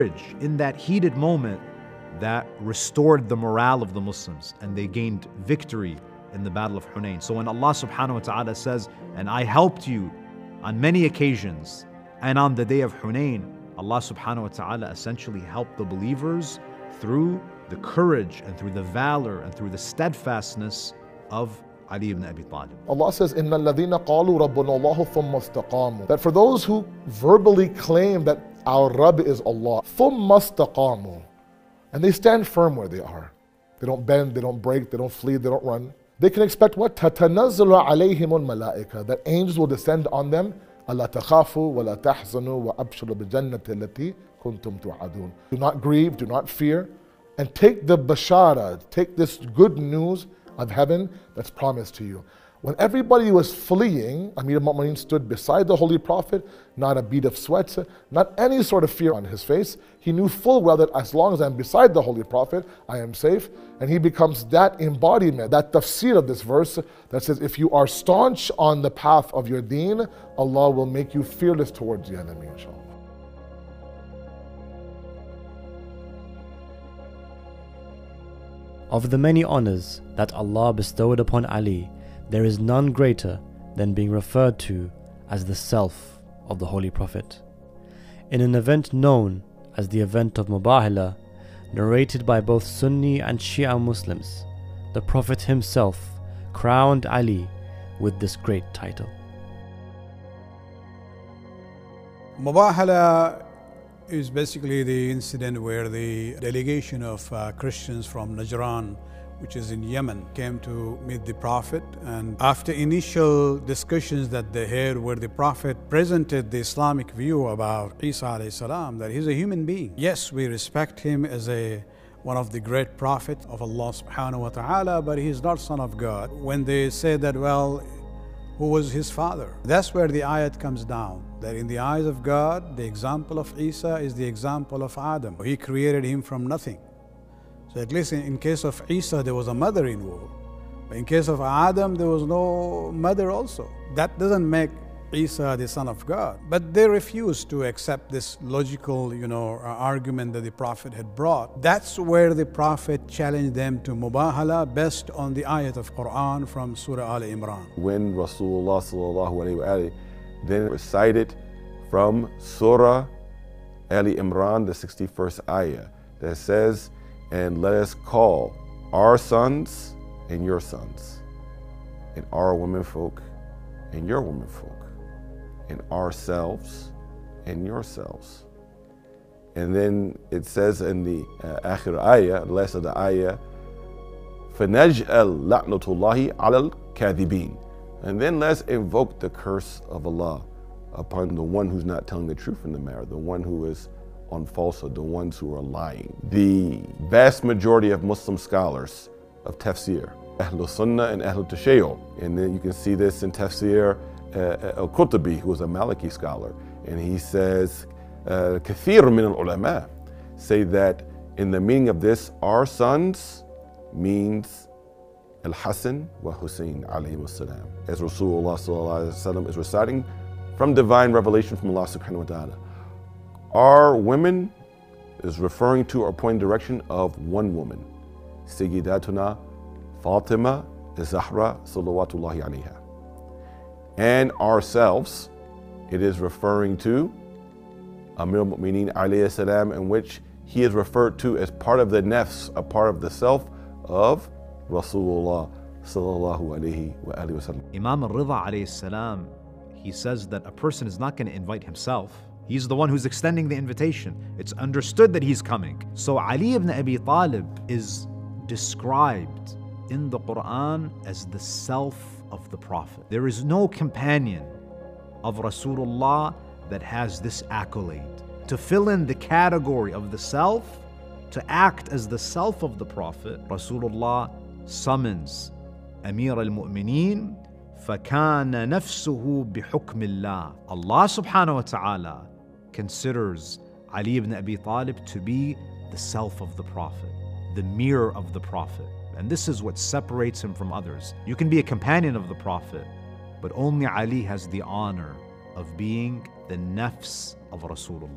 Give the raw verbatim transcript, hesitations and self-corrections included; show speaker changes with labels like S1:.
S1: in that heated moment that restored the morale of the Muslims and they gained victory in the Battle of Hunayn. So when Allah subhanahu wa ta'ala says, and I helped you on many occasions, and on the day of Hunayn, Allah subhanahu wa ta'ala essentially helped the believers through the courage and through the valor and through the steadfastness of Ali ibn Abi Talib.
S2: Allah says, إِنَّ الَّذِينَ قَالُوا رَبُّنَا اللَّهُ ثُمَّ اسْتَقَامُوا. That for those who verbally claim that our Rabb is Allah, ثُمَّ اسْتَقَامُوا, and they stand firm where they are. They don't bend, they don't break, they don't flee, they don't run. They can expect what? تَتَنَزَّلُ عَلَيْهِمُ الْمَلَائِكَةِ. That angels will descend on them. أَلَّا تَخَافُوا وَلَا تَحْزَنُوا وَأَبْشِرُوا بِالْجَنَّةِ الَّتِي كُنْتُمْ تُوعَدُونَ. Do not grieve, do not fear, and take the bashara, take this good news of heaven that's promised to you. When everybody was fleeing, Amir al-Mu'mineen stood beside the Holy Prophet, not a bead of sweat, not any sort of fear on his face. He knew full well that as long as I'm beside the Holy Prophet, I am safe. And he becomes that embodiment, that tafsir of this verse that says, if you are staunch on the path of your deen, Allah will make you fearless towards the enemy, inshallah.
S3: Of the many honors that Allah bestowed upon Ali, there is none greater than being referred to as the self of the Holy Prophet. In an event known as the event of Mubahala, narrated by both Sunni and Shia Muslims, the Prophet himself crowned Ali with this great title.
S4: Mubahala is basically the incident where the delegation of uh, Christians from Najran, which is in Yemen, came to meet the Prophet. And after initial discussions that they had, where the Prophet presented the Islamic view about Isa alayhi salam, that he's a human being. Yes, we respect him as a one of the great prophets of Allah subhanahu wa ta'ala, but he's not son of God. When they say that, well, who was his father? That's where the ayat comes down, that in the eyes of God, the example of Isa is the example of Adam. He created him from nothing. So at least in, in case of Isa, there was a mother involved. But in case of Adam, there was no mother also. That doesn't make Isa the son of God. But they refused to accept this logical, you know, argument that the Prophet had brought. That's where the Prophet challenged them to mubahala based on the ayat of Quran from Surah Al Imran.
S5: When Rasulullah sallallahu alaihi wasallam then recited from Surah Al Imran, the sixty-first ayah, that says, and let us call our sons and your sons, and our womenfolk and your womenfolk, and ourselves and yourselves. And then it says in the uh, akhir ayah, the last of the ayah, فَنَجْأَلْ لَعْنَةُ اللَّهِ عَلَى الْكَاذِبِينَ. And then let's invoke the curse of Allah upon the one who's not telling the truth in the matter, the one who is on falsehood, the ones who are lying. The vast majority of Muslim scholars of tafsir, Ahlul Sunnah and Ahlul Tashayyu, and then you can see this in tafsir uh, Al-Qurtubi, who was a Maliki scholar, and he says, كثير من العلماء say that in the meaning of this, our sons means Al-Hasan wa Hussein alayhi salam, as Rasulullah sallallahu alaihi wasallam is reciting from divine revelation from Allah subhanahu wa ta'ala. Our women is referring to or pointing direction of one woman, Sayyidatuna Fatima Zahra salawatullahi alayha. And ourselves, it is referring to Amir al-Mu'mineen alayhi salam, in which he is referred to as part of the nafs, a part of the self of Rasulullah sallallahu alayhi wa alayhi wa sallam.
S1: Imam al-Ridha alayhi salam, he says that a person is not going to invite himself. He's the one who's extending the invitation. It's understood that he's coming. So Ali ibn Abi Talib is described in the Quran as the self of the Prophet. There is no companion of Rasulullah that has this accolade. To fill in the category of the self, to act as the self of the Prophet, Rasulullah summons Amir al-Mu'mineen, فَكَانَ نَفْسُهُ بِحُكْمِ اللَّهِ. Allah subhanahu wa ta'ala considers Ali ibn Abi Talib to be the self of the Prophet, the mirror of the Prophet. And this is what separates him from others. You can be a companion of the Prophet, but only Ali has the honor of being the nafs of Rasulullah.